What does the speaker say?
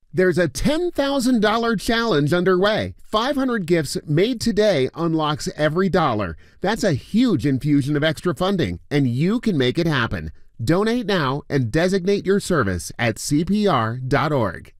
There's a $10,000 challenge underway. 500 gifts made today unlocks every dollar. That's a huge infusion of extra funding, and you can make it happen. Donate now and designate your service at CPR.org.